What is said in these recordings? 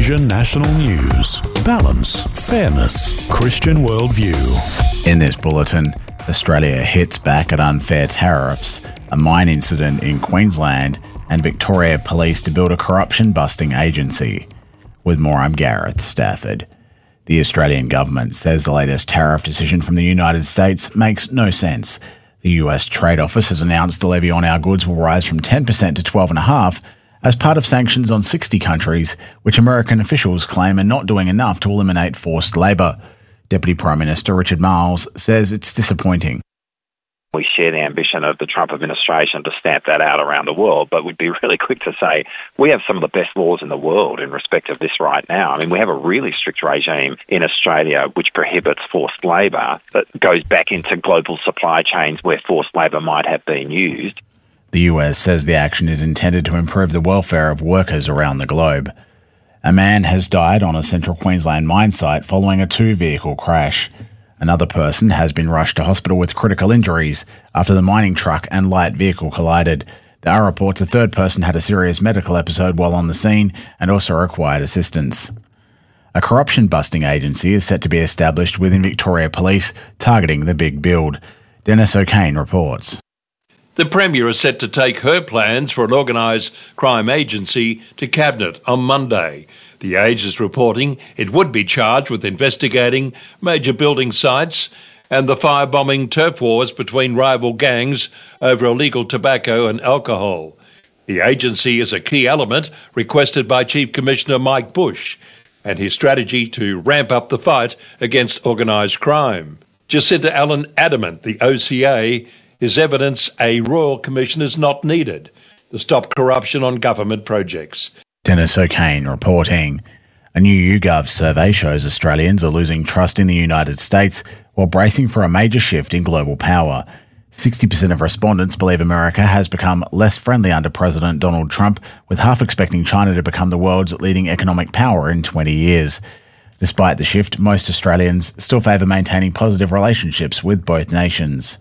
Vision National News. Balance, fairness, Christian worldview. In this bulletin, Australia hits back at unfair tariffs, a mine incident in Queensland, and Victoria Police to build a corruption-busting agency. With more, I'm Gareth Stafford. The Australian government says the latest tariff decision from the United States makes no sense. The US Trade Office has announced the levy on our goods will rise from 10% to 12.5% as part of sanctions on 60 countries, which American officials claim are not doing enough to eliminate forced labour. Deputy Prime Minister Richard Marles says it's disappointing. We share the ambition of the Trump administration to stamp that out around the world, but we'd be really quick to say we have some of the best laws in the world in respect of this right now. I mean, we have a really strict regime in Australia which prohibits forced labour that goes back into global supply chains where forced labour might have been used. The US says the action is intended to improve the welfare of workers around the globe. A man has died on a central Queensland mine site following a two-vehicle crash. Another person has been rushed to hospital with critical injuries after the mining truck and light vehicle collided. There are reports a third person had a serious medical episode while on the scene and also required assistance. A corruption-busting agency is set to be established within Victoria Police, targeting the big build. Dennis O'Kane reports. The Premier is set to take her plans for an organised crime agency to Cabinet on Monday. The Age is reporting it would be charged with investigating major building sites and the firebombing turf wars between rival gangs over illegal tobacco and alcohol. The agency is a key element requested by Chief Commissioner Mike Bush and his strategy to ramp up the fight against organised crime. Jacinta Allen adamant the OCA is evidence a Royal Commission is not needed to stop corruption on government projects. Dennis O'Kane reporting. A new YouGov survey shows Australians are losing trust in the United States while bracing for a major shift in global power. 60% of respondents believe America has become less friendly under President Donald Trump, with half expecting China to become the world's leading economic power in 20 years. Despite the shift, most Australians still favour maintaining positive relationships with both nations.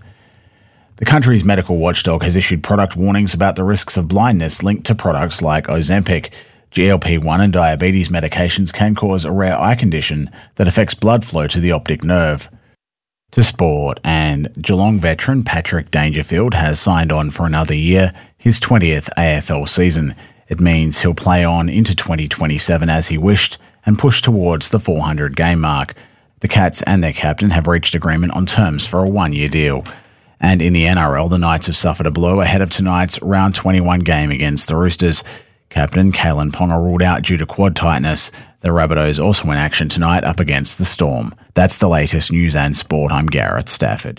The country's medical watchdog has issued product warnings about the risks of blindness linked to products like Ozempic. GLP-1 and diabetes medications can cause a rare eye condition that affects blood flow to the optic nerve. To sport, and Geelong veteran Patrick Dangerfield has signed on for another year, his 20th AFL season. It means he'll play on into 2027 as he wished and push towards the 400 game mark. The Cats and their captain have reached agreement on terms for a one-year deal. And in the NRL, the Knights have suffered a blow ahead of tonight's round 21 game against the Roosters. Captain Kalen Ponga ruled out due to quad tightness. The Rabbitohs also in action tonight up against the Storm. That's the latest news and sport. I'm Gareth Stafford.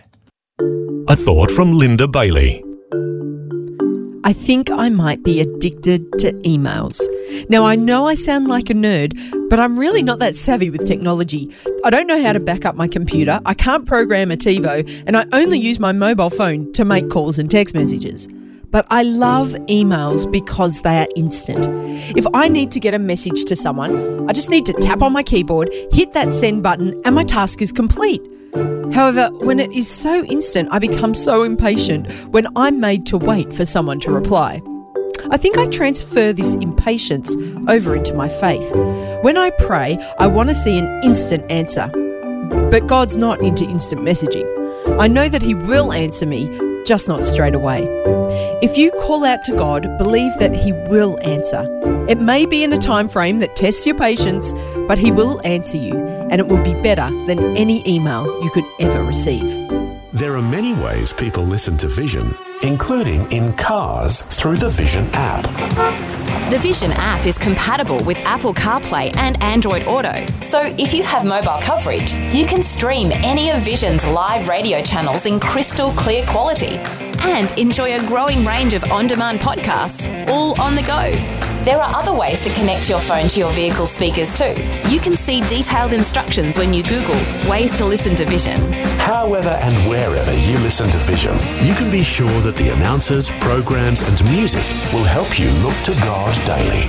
A thought from Linda Bailey. I think I might be addicted to emails. Now, I know I sound like a nerd, but I'm really not that savvy with technology. I don't know how to back up my computer, I can't program a TiVo, and I only use my mobile phone to make calls and text messages. But I love emails because they are instant. If I need to get a message to someone, I just need to tap on my keyboard, hit that send button, and my task is complete. However, when it is so instant, I become so impatient when I'm made to wait for someone to reply. I think I transfer this impatience over into my faith. When I pray, I want to see an instant answer. But God's not into instant messaging. I know that He will answer me, just not straight away. If you call out to God, believe that He will answer. It may be in a time frame that tests your patience, but He will answer you, and it will be better than any email you could ever receive. There are many ways people listen to Vision, including in cars through the Vision app. The Vision app is compatible with Apple CarPlay and Android Auto. So if you have mobile coverage, you can stream any of Vision's live radio channels in crystal clear quality and enjoy a growing range of on-demand podcasts all on the go. There are other ways to connect your phone to your vehicle speakers too. You can see detailed instructions when you Google ways to listen to Vision. However and wherever you listen to Vision, you can be sure that the announcers, programs and music will help you look to God daily.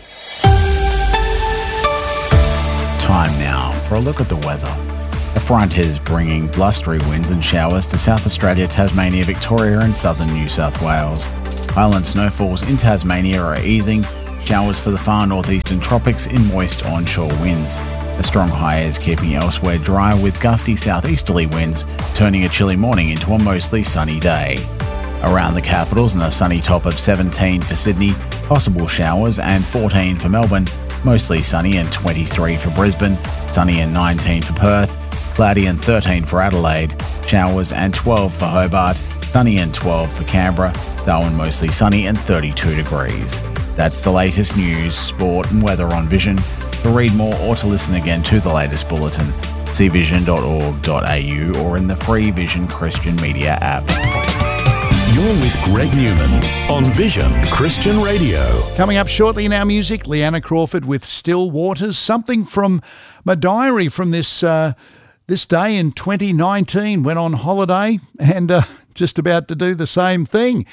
Time now for a look at the weather. A front is bringing blustery winds and showers to South Australia, Tasmania, Victoria and southern New South Wales. Highland snowfalls in Tasmania are easing. Showers for the far northeastern tropics in moist onshore winds. A strong high air is keeping elsewhere dry with gusty southeasterly winds, turning a chilly morning into a mostly sunny day. Around the capitals and a sunny top of 17 for Sydney, possible showers, and 14 for Melbourne, mostly sunny and 23 for Brisbane, sunny and 19 for Perth, cloudy and 13 for Adelaide, showers and 12 for Hobart, sunny and 12 for Canberra, Darwin mostly sunny and 32 degrees. That's the latest news, sport and weather on Vision. To read more or to listen again to the latest bulletin, see vision.org.au or in the free Vision Christian Media app. You're with Greg Newman on Vision Christian Radio. Coming up shortly in our music, Leanna Crawford with Still Waters, something from my diary from this day in 2019. Went on holiday and just about to do the same thing.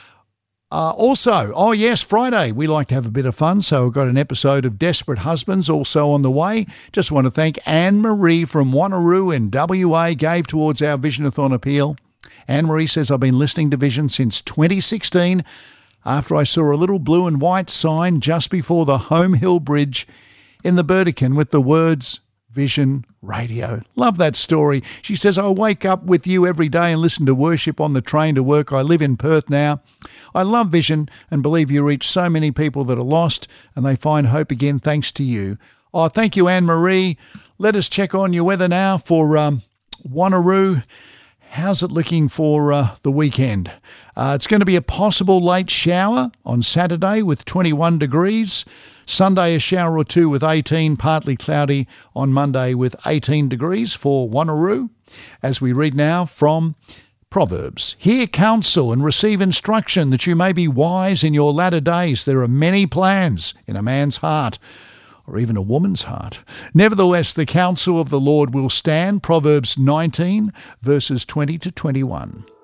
Friday, we like to have a bit of fun, so we've got an episode of Desperate Husbands also on the way. Just want to thank Anne-Marie from Wanneroo in WA, gave towards our Visionathon appeal. Anne-Marie says, I've been listening to Vision since 2016 after I saw a little blue and white sign just before the Home Hill Bridge in the Burdekin with the words Vision Radio. Love that story. She says, I wake up with you every day and listen to worship on the train to work. I live in Perth now. I love Vision and believe you reach so many people that are lost and they find hope again thanks to you. Oh, thank you, Anne-Marie. Let us check on your weather now for Wanneroo. How's it looking for the weekend? It's going to be a possible late shower on Saturday with 21 degrees. Sunday, a shower or two with 18, partly cloudy on Monday with 18 degrees for Wanneroo. As we read now from Proverbs, hear counsel and receive instruction that you may be wise in your latter days. There are many plans in a man's heart, or even a woman's heart. Nevertheless, the counsel of the Lord will stand. Proverbs 19, verses 20 to 21.